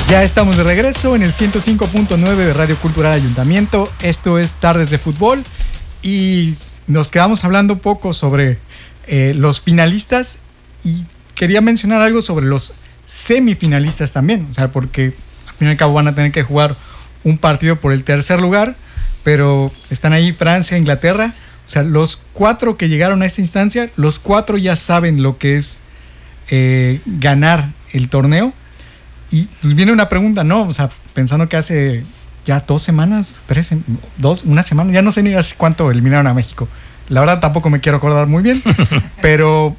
Ya estamos de regreso en el 105.9 de Radio Cultural Ayuntamiento. Esto es Tardes de Fútbol y nos quedamos hablando un poco sobre los finalistas y quería mencionar algo sobre los semifinalistas también. O sea, porque al fin y al cabo van a tener que jugar un partido por el tercer lugar, pero están ahí Francia, Inglaterra. O sea, los 4 que llegaron a esta instancia, los 4 ya saben lo que es ganar el torneo. Y pues viene una pregunta, ¿no? O sea, pensando que hace ya 2 semanas, una semana, ya no sé ni hace cuánto eliminaron a México. La verdad tampoco me quiero acordar muy bien, pero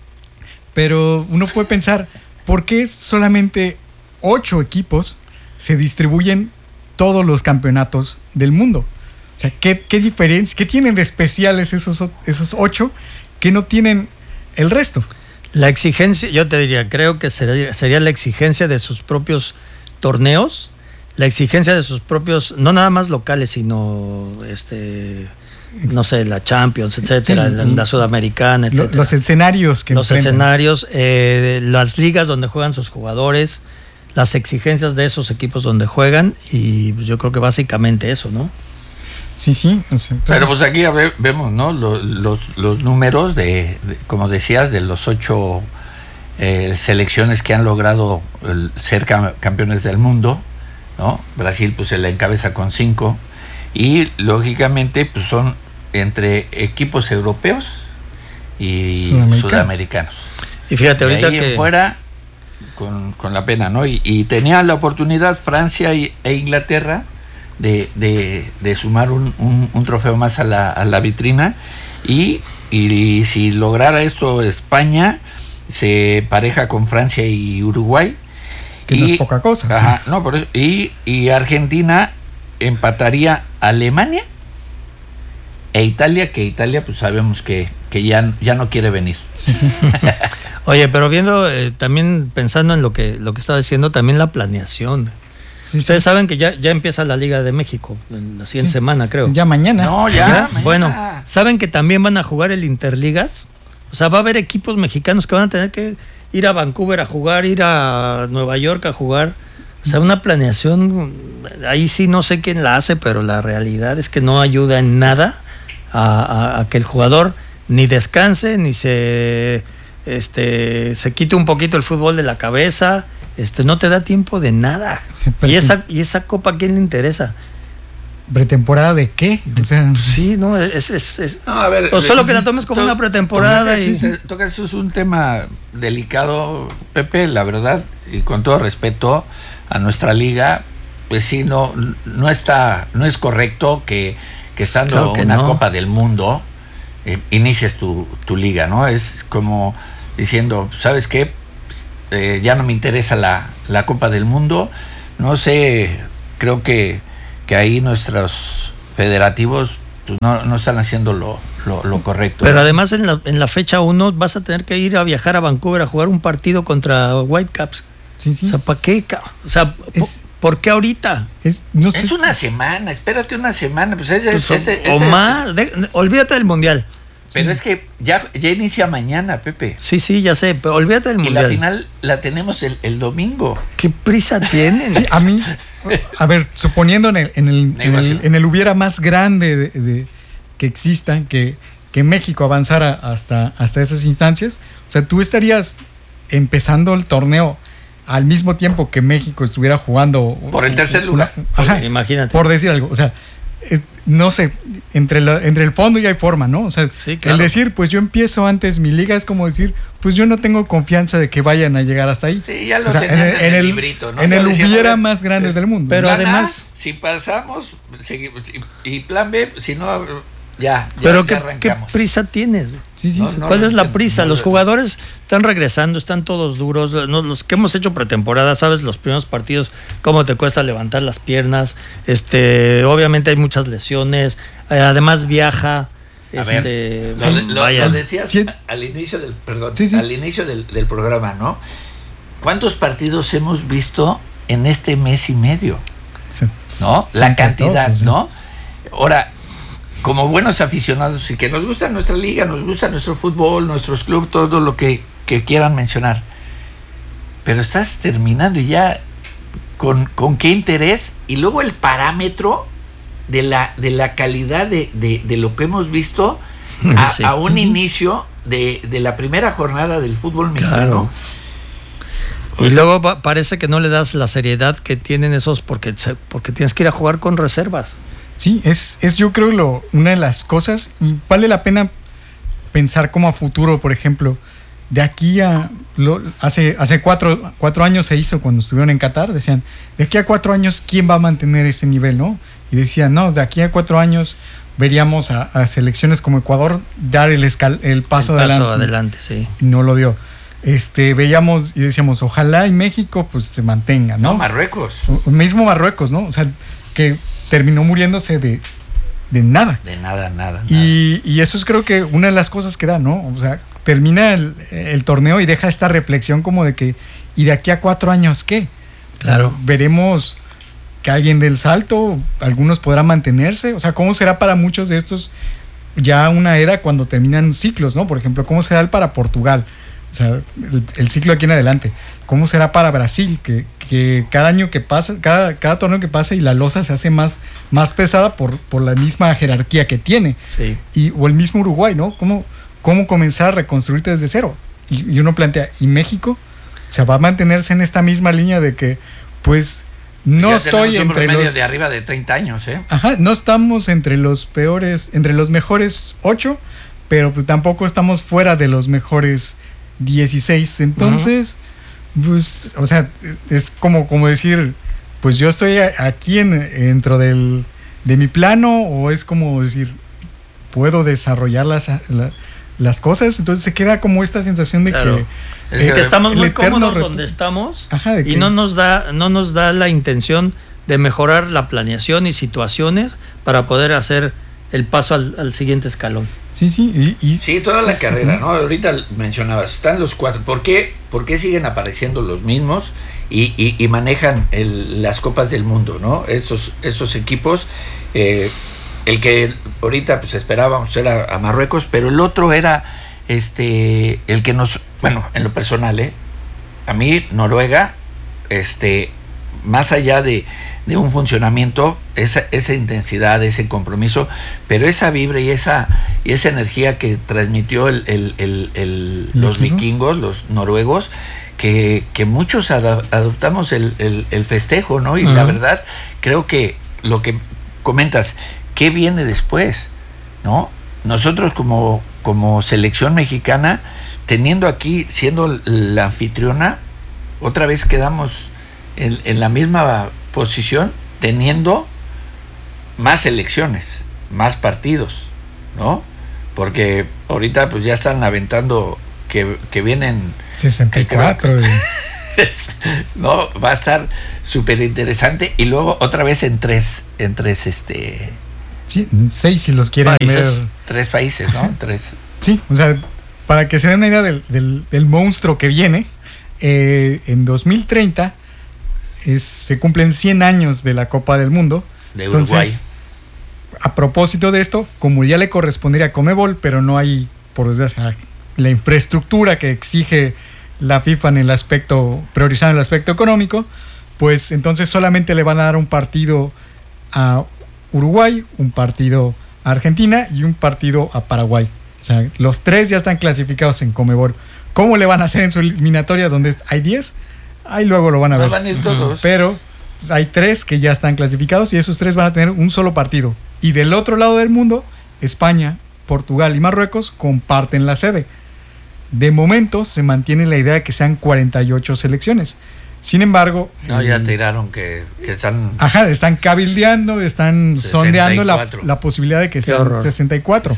uno puede pensar, ¿por qué solamente 8 equipos se distribuyen todos los campeonatos del mundo? O sea, ¿qué diferencia, qué tienen de especiales esos 8 que no tienen el resto? La exigencia, yo te diría, creo que sería la exigencia de sus propios torneos, la exigencia de sus propios, no nada más locales, sino no sé, la Champions, etcétera, sí, la Sudamericana, etcétera. Los escenarios que los escenarios, las ligas donde juegan sus jugadores, las exigencias de esos equipos donde juegan, y yo creo que básicamente eso, ¿no? Sí, sí. O sea, pero pues aquí vemos, ¿no? Los números de, como decías, de los 8 selecciones que han logrado ser campeones del mundo, ¿no? Brasil pues se la encabeza con 5 y lógicamente pues son entre equipos europeos y sudamericanos. Y fíjate, ahorita ahí que fuera con la pena, ¿no? Y tenían la oportunidad Francia e Inglaterra de sumar un trofeo más a la vitrina y si lograra esto España se pareja con Francia y Uruguay, que no es poca cosa. Ajá, sí. no, por eso, y Argentina empataría a Alemania e Italia, que Italia pues sabemos que ya no quiere venir. Sí, sí. Oye, pero viendo también pensando en lo que estaba diciendo, también la planeación. Sí, ustedes saben que ya empieza la Liga de México en la siguiente semana, creo. Ya mañana. No, ya. Mañana. Bueno, ¿saben que también van a jugar el Interligas? O sea, va a haber equipos mexicanos que van a tener que ir a Vancouver a jugar, ir a Nueva York a jugar. O sea, una planeación, ahí sí no sé quién la hace, pero la realidad es que no ayuda en nada a que el jugador ni descanse, ni se quite un poquito el fútbol de la cabeza. No te da tiempo de nada. Sí, y esa copa, ¿a quién le interesa? ¿Pretemporada de qué? O sea, sí, no, no, a ver, o solo que la tomes como una pretemporada. Tocas, eso es un tema delicado, Pepe, la verdad, y con todo respeto a nuestra liga, pues sí, no es correcto que estando claro una Copa del Mundo inicies tu liga, ¿no? Es como diciendo, ¿sabes qué? Ya no me interesa la Copa del Mundo, no sé, creo que ahí nuestros federativos pues no están haciendo lo correcto. Pero además en la fecha 1 vas a tener que ir a viajar a Vancouver a jugar un partido contra Whitecaps. Sí, sí. O sea, ¿para qué? O sea, ¿por qué ahorita? No sé. Es una semana, espérate una semana. Pues o más, olvídate del Mundial. Pero es que ya inicia mañana, Pepe. Sí, ya sé, pero olvídate del Mundial. Y la final la tenemos el domingo. ¿Qué prisa tienen? Sí, a mí, a ver, suponiendo en el hubiera más grande que exista, que México avanzara hasta esas instancias, o sea, tú estarías empezando el torneo al mismo tiempo que México estuviera jugando por el tercer lugar. Imagínate. Por decir algo, o sea, no sé, entre el fondo ya hay forma, ¿no? O sea, sí, claro. El decir, pues yo empiezo antes mi liga es como decir, pues yo no tengo confianza de que vayan a llegar hasta ahí. Sí, ya lo tenían en el librito, ¿no? En el hubiera más grande del mundo. Pero además, si pasamos, seguimos, y plan B, si no, ya pero ya ¿qué prisa tienes? Sí. ¿Cuál es la prisa? Los jugadores están regresando, están todos duros. Los que hemos hecho pretemporada, sabes, los primeros partidos, cómo te cuesta levantar las piernas. Obviamente hay muchas lesiones. Además viaja. Lo decías al inicio al inicio del programa, ¿no? ¿Cuántos partidos hemos visto en este mes y medio? ¿No? La cantidad, ¿no? Ahora, como buenos aficionados y que nos gusta nuestra liga, nos gusta nuestro fútbol, nuestros clubes, todo lo que quieran mencionar, pero estás terminando y ya con qué interés, y luego el parámetro de la calidad de lo que hemos visto a un inicio de la primera jornada del fútbol mexicano. Claro. Y luego parece que no le das la seriedad que tienen esos porque tienes que ir a jugar con reservas. Sí, es yo creo una de las cosas, y vale la pena pensar como a futuro. Por ejemplo, de aquí hace 4 años se hizo cuando estuvieron en Qatar, decían, de aquí a 4 años, ¿quién va a mantener ese nivel, no? Y decían, no, de aquí a 4 años veríamos a selecciones como Ecuador dar el paso adelante, sí. No lo dio. Veíamos y decíamos, ojalá y México pues se mantenga, ¿no? No, Marruecos. Mismo Marruecos, ¿no? O sea, que terminó muriéndose de nada. De nada. Y eso es, creo que una de las cosas que da, ¿no? O sea, termina el torneo y deja esta reflexión como de que, ¿y de aquí a 4 años qué? Claro. O sea, veremos que alguien del salto, algunos podrán mantenerse. O sea, ¿cómo será para muchos de estos ya una era cuando terminan ciclos, ¿no? Por ejemplo, ¿cómo será para Portugal? O sea, el ciclo aquí en adelante. ¿Cómo será para Brasil? Que cada año que pasa, cada torneo que pasa y la losa se hace más pesada por la misma jerarquía que tiene. Sí. O el mismo Uruguay, ¿no? ¿Cómo comenzar a reconstruirte desde cero? Y uno plantea, ¿y México? O sea, va a mantenerse en esta misma línea de que, pues, no ya estoy entre los los... de arriba de 30 años, ¿eh? Ajá, no estamos entre los peores, entre los mejores 8, pero pues tampoco estamos fuera de los mejores 16. Entonces, pues, o sea, es como decir, pues yo estoy aquí dentro de mi plano, o es como decir, puedo desarrollar las cosas. Entonces se queda como esta sensación de que estamos muy cómodos donde estamos. Ajá, y no nos da la intención de mejorar la planeación y situaciones para poder hacer el paso al siguiente escalón. Sí. Sí, toda la carrera, ¿no? Ahorita mencionabas, están los 4. ¿Por qué siguen apareciendo los mismos y manejan las copas del mundo, ¿no? Estos equipos, el que ahorita pues esperábamos era a Marruecos, pero el otro era el que bueno, en lo personal, a mí Noruega, más allá de un funcionamiento, esa intensidad, ese compromiso, pero esa vibra y esa energía que transmitió los vikingos, los noruegos, que muchos adoptamos el festejo, ¿no? Y la verdad, creo que lo que comentas, ¿qué viene después? ¿No? Nosotros como selección mexicana, teniendo aquí, siendo la anfitriona, otra vez quedamos en la misma posición, teniendo más selecciones, más partidos, ¿no? Porque ahorita pues ya están aventando que vienen 64. No, va a estar súper interesante, y luego otra vez en tres sí, 6 si los quieren países, ver. 3 países, ¿no? 3. Sí, o sea, para que se den una idea del monstruo que viene, en 2030 se cumplen 100 años de la Copa del Mundo. De Uruguay. Entonces, a propósito de esto, como ya le correspondería a Conmebol, pero no hay, por desgracia, la infraestructura que exige la FIFA en el aspecto, priorizando el aspecto económico, pues entonces solamente le van a dar un partido a Uruguay, un partido a Argentina y un partido a Paraguay. O sea, los 3 ya están clasificados en Conmebol. ¿Cómo le van a hacer en su eliminatoria donde hay 10? Ahí luego lo van a ver. Van a ir todos. Pero pues, hay 3 que ya están clasificados y esos 3 van a tener un solo partido. Y del otro lado del mundo, España, Portugal y Marruecos comparten la sede. De momento se mantiene la idea de que sean 48 selecciones. Sin embargo... No, ya tiraron que están... Ajá, están cabildeando, están 64. sondeando la posibilidad de que sean 64.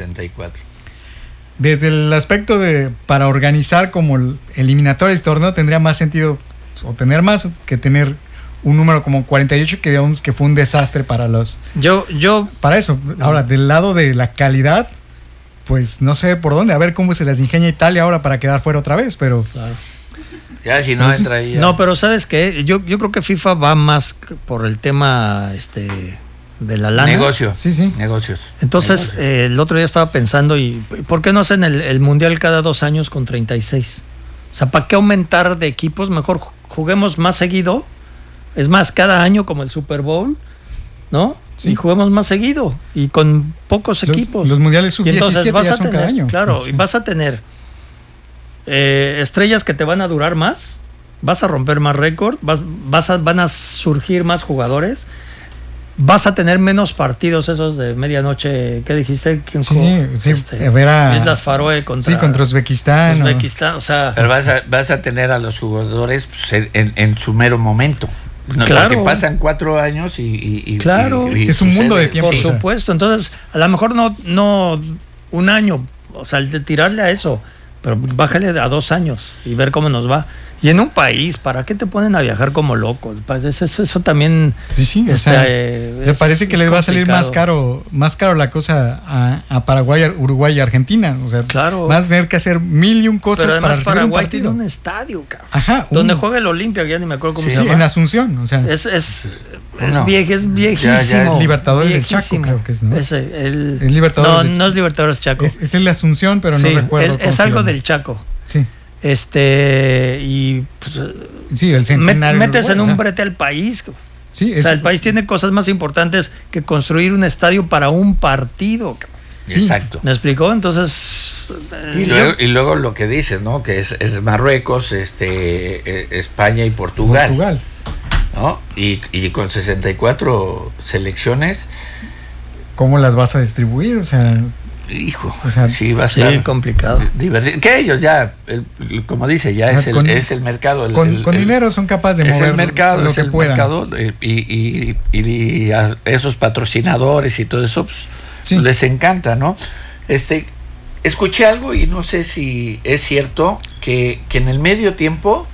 Desde el aspecto para organizar como eliminatorias y torneo, tendría más sentido o tener más que tener un número como 48, que digamos que fue un desastre para los... Para eso. Ahora, del lado de la calidad, pues no sé por dónde, a ver cómo se las ingenia Italia ahora para quedar fuera otra vez, pero... Claro. Ya si no entra ahí... No, pero ¿sabes qué? Yo creo que FIFA va más por el tema de la lana. Negocio. Sí. Negocios. Entonces, el otro día estaba pensando, ¿y por qué no hacen el Mundial cada 2 años con 36? O sea, ¿para qué aumentar de equipos? Mejor juguemos más seguido Es más, cada año como el Super Bowl, ¿no? Sí. Y juguemos más seguido y con pocos equipos. Los mundiales Y entonces sub-17 vas ya a son tener, cada año. claro, Sí. y vas a tener estrellas que te van a durar más, vas a romper más récord, van a surgir más jugadores, vas a tener menos partidos esos de medianoche. ¿Qué dijiste? ¿Quién Sí, jugó? sí, ver a- Islas Faroe contra Uzbekistán. Uzbekistán, o sea, Pero vas a tener a los jugadores pues, en su mero momento. No, Claro. Porque pasan 4 años y Claro. Es un mundo de tiempo. por o sea. supuesto. Entonces, a lo mejor no un año, o sea, el de tirarle a eso, pero bájale a 2 años y ver cómo nos va. Y en un país, ¿para qué te ponen a viajar como locos? Eso también. Sí, o sea, parece que les va a salir más caro la cosa a Paraguay, Uruguay y Argentina. O sea, Claro. van a tener que hacer 1000 cosas Pero para además recibir un Paraguay partido. tiene un estadio, cabrón. Ajá, Donde juega el Olimpia, que ya ni me acuerdo cómo Sí, se llama. en Asunción, o sea, Es No. viejísimo. Ya es Libertadores del viejísimo. Chaco, creo que es, ¿no? Es Libertadores del no es Libertadores Chaco. es el de Asunción, pero no Sí, recuerdo. cómo es se algo llama. del Chaco. Sí, Y pues, sí, el centenario. metes en o un sea, brete al país. Sí, O sea, el país tiene cosas más importantes que construir un estadio para un partido. Sí. Exacto. ¿Me explicó? Entonces. Y luego lo que dices, ¿no? Que es Marruecos, España y Portugal. ¿No? Y con 64 selecciones, ¿Cómo las vas a distribuir? O sea, hijo, O sea, sí va a Sí, estar complicado. divertido. Que ellos ya, como dice, ya O sea, es el mercado. con dinero son capaces de es mover el mercado, lo es que el puedan. mercado y a esos patrocinadores y todo eso, pues, Sí. les encanta, ¿no? Escuché algo y no sé si es cierto que en el medio tiempo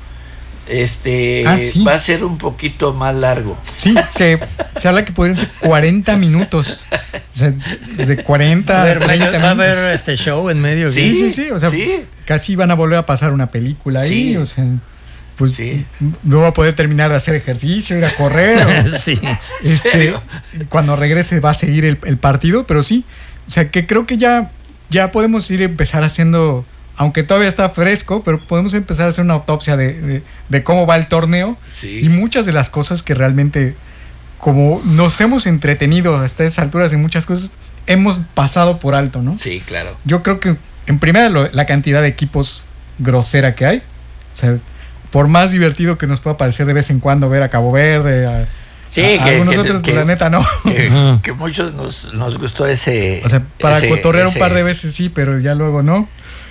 Sí. va a ser un poquito más largo. Sí, se habla que podrían ser 40 minutos. O sea, de 40 Va a a haber, 30 minutos. va a haber este show en medio. Sí. O sea, sí. casi van a volver a pasar una película ahí. Sí. O sea, pues Sí. no va a poder terminar de hacer ejercicio, ir a correr. Sí. serio? Cuando regrese va a seguir el partido, pero sí. O sea, que creo que ya podemos empezar haciendo, aunque todavía está fresco, pero podemos empezar a hacer una autopsia de cómo va el torneo. Sí. Y muchas de las cosas que realmente, como nos hemos entretenido hasta esas alturas en muchas cosas, hemos pasado por alto, ¿no? Sí, claro. Yo creo que, en primera, la cantidad de equipos grosera que hay. O sea, por más divertido que nos pueda parecer de vez en cuando ver a Cabo Verde, Sí, a algunos otros, pues la neta no. Que muchos nos gustó ese. O sea, para cotorrear un ese- par de veces sí, pero ya luego no.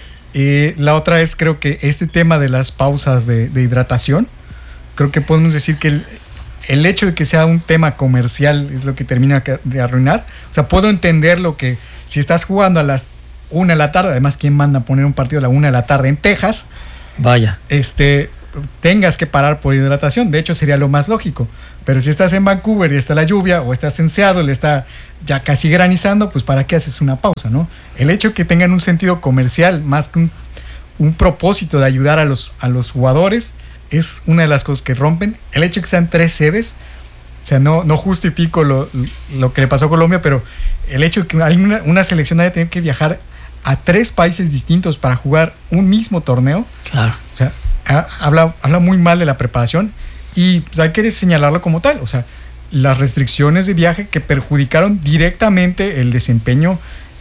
La otra es, creo que este tema de las pausas de hidratación, creo que podemos decir que el hecho de que sea un tema comercial es lo que termina de arruinar. O sea, puedo entender lo que, si estás jugando a las 1 de la tarde, además, ¿quién manda a poner un partido a la 1 de la tarde en Texas? Vaya. Tengas que parar por hidratación. De hecho, sería lo más lógico. Pero si estás en Vancouver y está la lluvia, o estás en Seattle y está ya casi granizando, pues ¿para qué haces una pausa, no? El hecho de que tengan un sentido comercial más que un propósito de ayudar a los jugadores es una de las cosas que rompen. El hecho de que sean 3 sedes, o sea, no justifico lo que le pasó a Colombia, pero el hecho de que una selección haya tenido que viajar a 3 países distintos para jugar un mismo torneo, Claro. o sea, habla muy mal de la preparación y pues, hay que señalarlo como tal. O sea, las restricciones de viaje que perjudicaron directamente el desempeño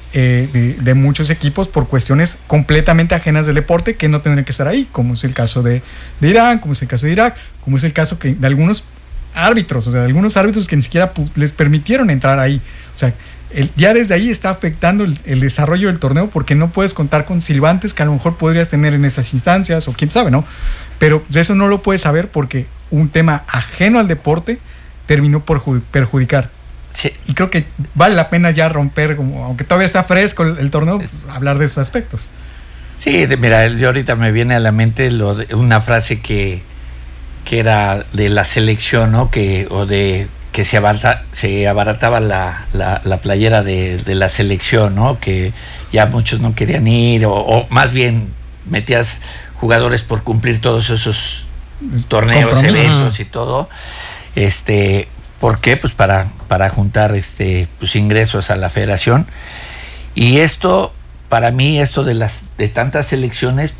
de muchos equipos por cuestiones completamente ajenas del deporte que no tendrían que estar ahí, como es el caso de Irán, como es el caso de Irak, como es el caso de algunos árbitros, o sea, de algunos árbitros que ni siquiera les permitieron entrar ahí. O sea, ya desde ahí está afectando el desarrollo del torneo porque no puedes contar con silbantes que a lo mejor podrías tener en estas instancias o quién sabe, ¿no? Pero eso no lo puedes saber porque un tema ajeno al deporte terminó por perjudicar. Sí. Y creo que vale la pena ya romper, como, aunque todavía está fresco el torneo, pues, hablar de esos aspectos. Sí, mira, yo ahorita me viene a la mente una frase que era de la selección, ¿no? Que se abarataba la playera de la selección, ¿no? Que ya muchos no querían ir, o más bien metías jugadores por cumplir todos esos torneos, Compromisos. eventos y todo. ¿Por qué? Pues para juntar pues ingresos a la federación. Y esto, para mí, de tantas selecciones, pues,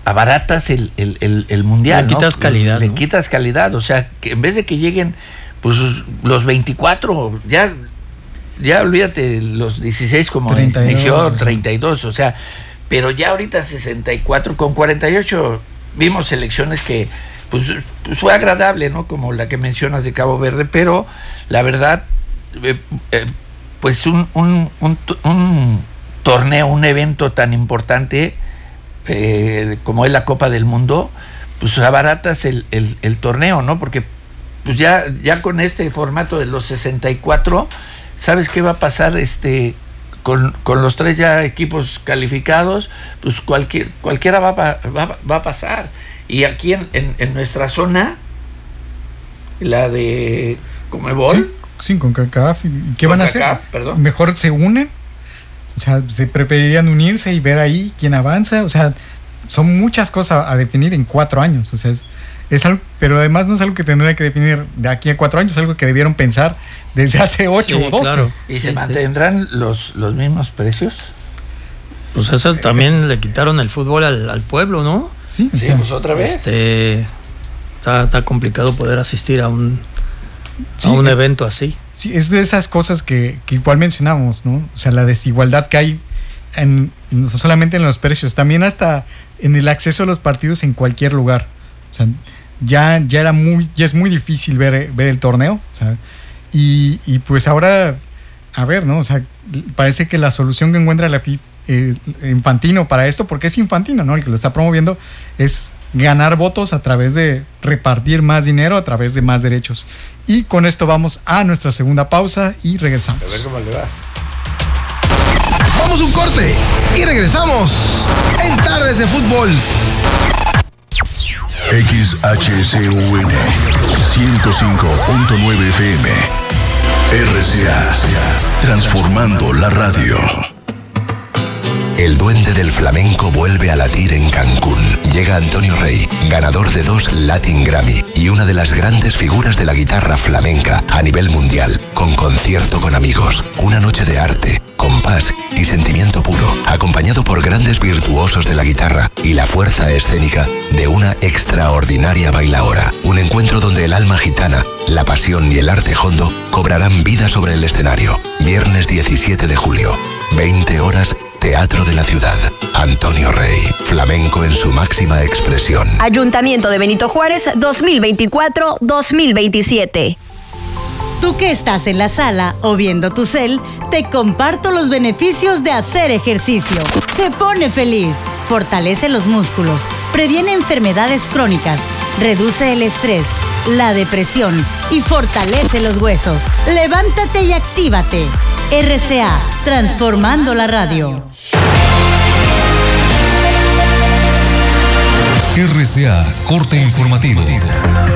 abaratas el mundial. Le quitas calidad. Le quitas calidad, o sea, que en vez de que lleguen pues los 24, ya olvídate los 16 como 32, inició, sí. 32, o sea, pero ya ahorita 64 con 48 vimos selecciones que pues fue agradable, ¿no? Como la que mencionas de Cabo Verde, pero la verdad pues un torneo, un evento tan importante como es la Copa del Mundo, pues abaratas el torneo, ¿no? Porque pues ya con este formato de los 64, ¿sabes qué va a pasar con los 3 ya equipos calificados? Pues cualquiera va a pasar. Y aquí en nuestra zona, la de Conmebol, Sí, con CONCACAF. ¿Qué van a hacer? Perdón. Mejor se unen. O sea, se preferirían unirse y ver ahí quién avanza. O sea, son muchas cosas a definir en 4 años. O sea, es algo, pero además no es algo que tendría que definir de aquí a 4 años, es algo que debieron pensar desde hace 8 o 12. Claro. ¿Y se mantendrán los mismos precios? Pues eso también le quitaron el fútbol al pueblo, ¿no? Sí, sí, pues otra vez. Está complicado poder asistir a un evento así. Sí, es de esas cosas que igual mencionamos, ¿no? O sea, la desigualdad que hay no solamente en los precios, también hasta en el acceso a los partidos en cualquier lugar. O sea, ya es muy difícil ver el torneo. O sea, y pues ahora, a ver, ¿no? O sea, parece que la solución que encuentra la FIFA, Infantino para esto, porque es Infantino, ¿no? El que lo está promoviendo, es ganar votos a través de repartir más dinero, a través de más derechos. Y con esto vamos a nuestra segunda pausa y regresamos. A ver cómo le va. Vamos un corte y regresamos en Tardes de Fútbol. XHCUN 105.9 FM RCA, transformando la radio. El duende del flamenco vuelve a latir en Cancún. Llega Antonio Rey, ganador de 2 Latin Grammy y una de las grandes figuras de la guitarra flamenca a nivel mundial, con concierto con amigos, una noche de arte, compás y sentimiento puro, acompañado por grandes virtuosos de la guitarra y la fuerza escénica de una extraordinaria bailaora. Un encuentro donde el alma gitana, la pasión y el arte hondo cobrarán vida sobre el escenario. Viernes 17 de julio, 20 horas, Teatro de la Ciudad. Antonio Rey, flamenco en su máxima expresión. Ayuntamiento de Benito Juárez 2024-2027. Tú que estás en la sala o viendo tu cel, te comparto los beneficios de hacer ejercicio. Te pone feliz, fortalece los músculos, previene enfermedades crónicas, reduce el estrés, la depresión y fortalece los huesos. Levántate y actívate. RCA, transformando la radio. RCA, corte informativo.